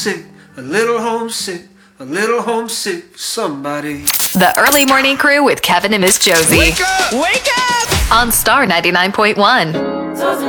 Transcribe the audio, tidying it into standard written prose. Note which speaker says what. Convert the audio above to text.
Speaker 1: homesick, a little homesick, a little homesick for somebody.
Speaker 2: The Early Morning Crew with Kevin and Miss Josie.
Speaker 3: Wake up! Wake up!
Speaker 2: On Star 99.1.